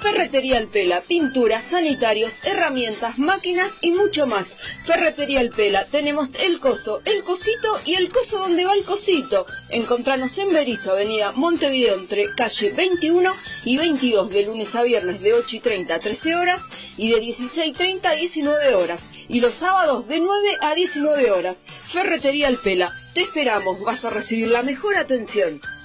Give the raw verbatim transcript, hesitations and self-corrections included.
Ferretería El Pela, pinturas, sanitarios, herramientas, máquinas y mucho más. Ferretería El Pela, tenemos el coso, el cosito y el coso donde va el cosito. Encontranos en Berizo, avenida Montevideo, entre calle veintiuno y veintidós, de lunes a viernes de ocho y treinta a trece horas y de dieciséis y treinta a diecinueve horas. Y los sábados de nueve a diecinueve horas. Ferretería El Pela, te esperamos, vas a recibir la mejor atención.